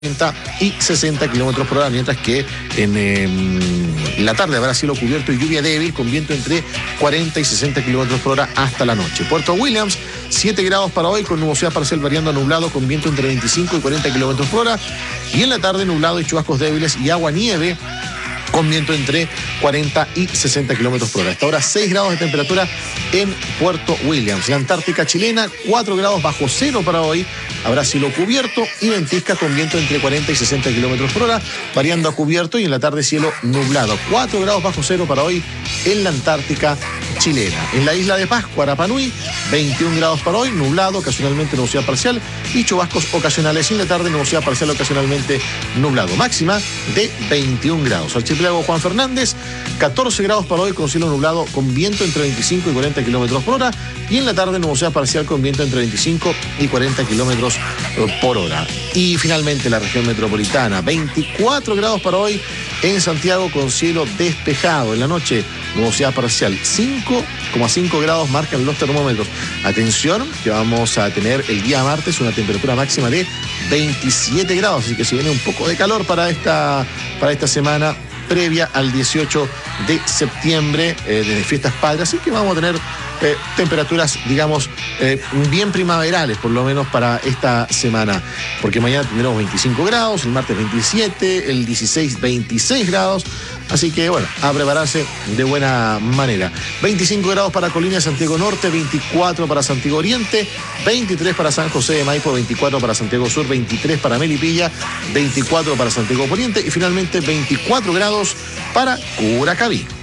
30 y 60 kilómetros por hora, mientras que en la tarde habrá cielo cubierto y lluvia débil con viento entre 40 y 60 kilómetros por hora hasta la noche. Puerto Williams, 7 grados para hoy con nubosidad parcial variando a nublado con viento entre 25 y 40 kilómetros por hora. Y en la tarde nublado y chubascos débiles y agua-nieve con viento entre 40 y 60 kilómetros por hora. Hasta ahora 6 grados de temperatura en Puerto Williams. La Antártica chilena, 4 grados bajo cero para hoy. Habrá cielo cubierto y ventisca con viento entre 40 y 60 kilómetros por hora, variando a cubierto, y en la tarde cielo nublado. 4 grados bajo cero para hoy en la Antártica chilena. En la isla de Pascua, Rapa Nui, 21 grados para hoy, nublado, ocasionalmente nubosidad parcial y chubascos ocasionales. Y en la tarde nubosidad parcial, ocasionalmente nublado. Máxima de 21 grados. Archipiélago Juan Fernández, 14 grados para hoy con cielo nublado con viento entre 25 y 40 kilómetros por hora. Y en la tarde nubosidad parcial con viento entre 25 y 40 kilómetros por hora. Y finalmente la región metropolitana, 24 grados para hoy en Santiago con cielo despejado. En la noche, nubosidad parcial, 5,5 grados marcan los termómetros. Atención, que vamos a tener el día martes una temperatura máxima de 27 grados, así que se viene un poco de calor para esta semana previa al 18 de septiembre, de Fiestas Patrias, así que vamos a tener temperaturas, digamos, bien primaverales, por lo menos para esta semana, porque mañana tendremos 25 grados, el martes 27, el 16, 26 grados, así que bueno, a prepararse de buena manera. 25 grados para Colina de Santiago Norte, 24 para Santiago Oriente, 23 para San José de Maipo, 24 para Santiago Sur, 23 para Melipilla, 24 para Santiago Poniente y finalmente 24 grados para Curacaví.